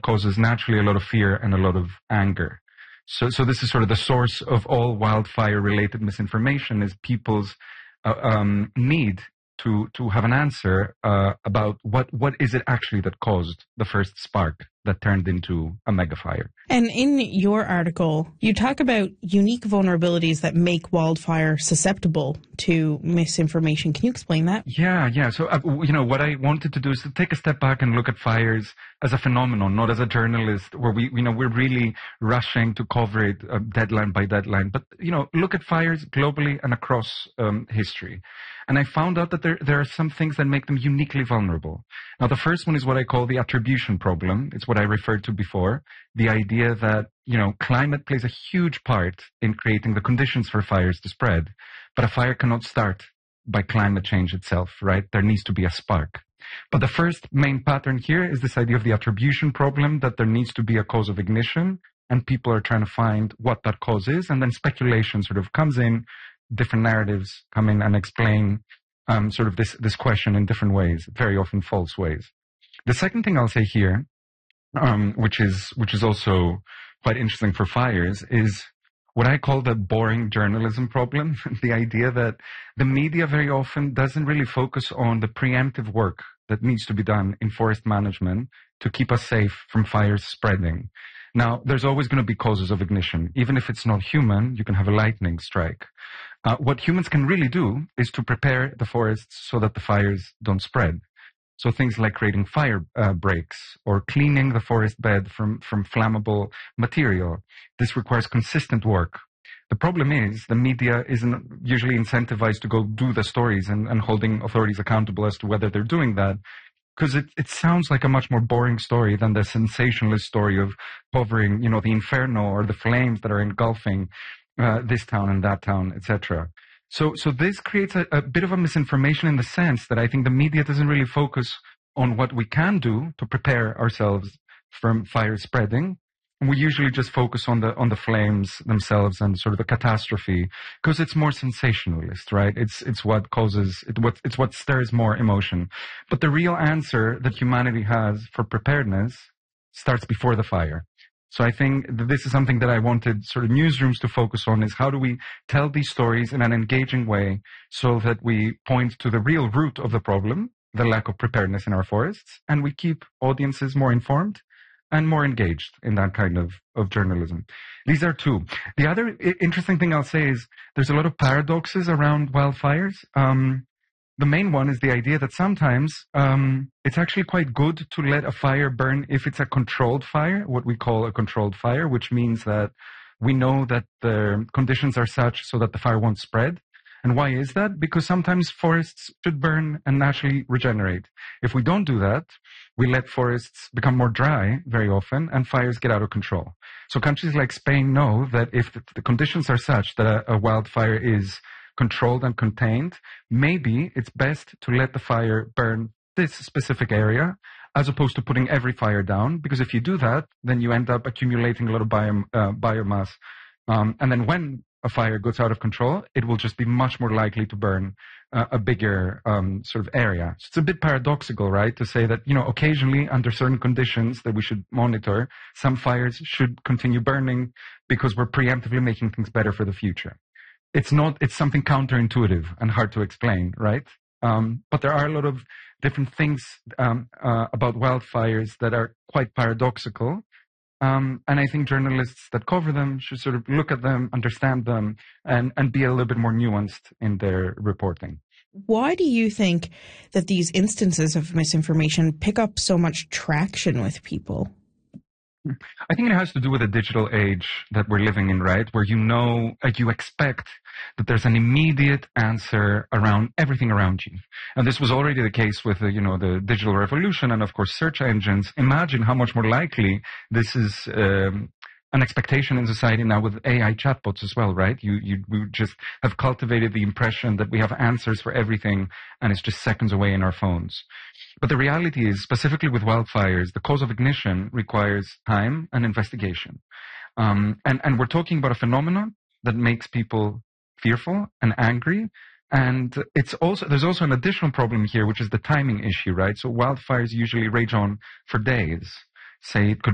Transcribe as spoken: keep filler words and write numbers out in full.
causes naturally a lot of fear and a lot of anger. So, so this is sort of the source of all wildfire-related misinformation, is people's uh, um, need to to have an answer uh, about what what is it actually that caused the first spark that turned into a mega fire. And in your article, you talk about unique vulnerabilities that make wildfire susceptible to misinformation. Can you explain that? Yeah, yeah. So, uh, you know, what I wanted to do is to take a step back and look at fires as a phenomenon, not as a journalist, where we, you know, we're really rushing to cover it uh, deadline by deadline. But, you know, look at fires globally and across um, history. And I found out that there, there are some things that make them uniquely vulnerable. Now, the first one is what I call the attribution problem. It's what I referred to before. The idea that, you know, climate plays a huge part in creating the conditions for fires to spread. But a fire cannot start by climate change itself, right? There needs to be a spark. But the first main pattern here is this idea of the attribution problem, that there needs to be a cause of ignition, and people are trying to find what that cause is, and then speculation sort of comes in, different narratives come in and explain um, sort of this, this question in different ways, very often false ways. The second thing I'll say here, um, which is which is also quite interesting for fires, is what I call the boring journalism problem. The idea that the media very often doesn't really focus on the preemptive work that needs to be done in forest management to keep us safe from fires spreading. Now, there's always going to be causes of ignition. Even if it's not human, you can have a lightning strike. Uh, what humans can really do is to prepare the forests so that the fires don't spread. So things like creating fire uh, breaks or cleaning the forest bed from, from flammable material. This requires consistent work. The problem is the media isn't usually incentivized to go do the stories and, and holding authorities accountable as to whether they're doing that, because it, it sounds like a much more boring story than the sensationalist story of covering, you know, the inferno or the flames that are engulfing uh, this town and that town, et cetera. So, so this creates a, a bit of a misinformation in the sense that I think the media doesn't really focus on what we can do to prepare ourselves from fire spreading. And we usually just focus on the on the flames themselves and sort of the catastrophe, because it's more sensationalist, right? It's it's what causes it, what it's what stirs more emotion. But the real answer that humanity has for preparedness starts before the fire. So I think that this is something that I wanted sort of newsrooms to focus on, is how do we tell these stories in an engaging way so that we point to the real root of the problem, the lack of preparedness in our forests, and we keep audiences more informed and more engaged in that kind of, of journalism. These are two. The other I- interesting thing I'll say is there's a lot of paradoxes around wildfires. Um, the main one is the idea that sometimes um, it's actually quite good to let a fire burn if it's a controlled fire, what we call a controlled fire, which means that we know that the conditions are such so that the fire won't spread. And why is that? Because sometimes forests should burn and naturally regenerate. If we don't do that, we let forests become more dry very often and fires get out of control. So countries like Spain know that if the, the conditions are such that a, a wildfire is controlled and contained, maybe it's best to let the fire burn this specific area as opposed to putting every fire down. Because if you do that, then you end up accumulating a lot of biom, uh, biomass. Um, and then when a fire goes out of control, it will just be much more likely to burn uh, a bigger um, sort of area. So it's a bit paradoxical, right, to say that, you know, occasionally under certain conditions that we should monitor, some fires should continue burning because we're preemptively making things better for the future. It's not, it's something counterintuitive and hard to explain, right? Um, but there are a lot of different things um, uh, about wildfires that are quite paradoxical. Um, and I think journalists that cover them should sort of look at them, understand them, and, and be a little bit more nuanced in their reporting. Why do you think that these instances of misinformation pick up so much traction with people? I think it has to do with the digital age that we're living in, right? Where you know, like you expect that there's an immediate answer around everything around you. And this was already the case with, the, you know, the digital revolution and, of course, search engines. Imagine how much more likely this is um, an expectation in society now with A I chatbots as well, right? You, you we just have cultivated the impression that we have answers for everything and it's just seconds away in our phones. But the reality is, specifically with wildfires, the cause of ignition requires time and investigation. Um, and, and we're talking about a phenomenon that makes people fearful and angry. And it's also, there's also an additional problem here, which is the timing issue, right? So wildfires usually rage on for days. Say it could